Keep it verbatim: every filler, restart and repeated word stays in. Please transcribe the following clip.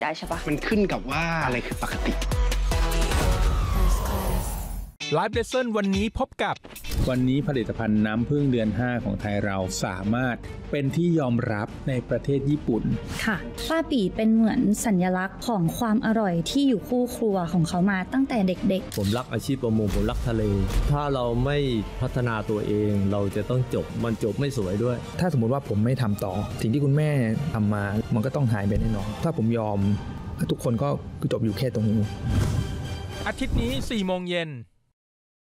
ได้ใช่ปะมันขึ้นกับว่าอะไรคือปกติไลฟ์เลสเซ่นวันนี้พบกับวันนี้ผลิตภัณฑ์น้ำผึ้งเดือนห้าของไทยเราสามารถเป็นที่ยอมรับในประเทศญี่ปุ่นค่ะป้าปี่เป็นเหมือนสัญลักษณ์ของความอร่อยที่อยู่คู่ครัวของเขามาตั้งแต่เด็กๆผมรักอาชีพประมงผมรักทะเลถ้าเราไม่พัฒนาตัวเองเราจะต้องจบมันจบไม่สวยด้วยถ้าสมมุติว่าผมไม่ทำต่อสิ่งที่คุณแม่ทำมามันก็ต้องหายไปแน่นอนถ้าผมยอมทุกคนก็จบอยู่แค่ตรงนี้อาทิตย์นี้สี่โมงเย็น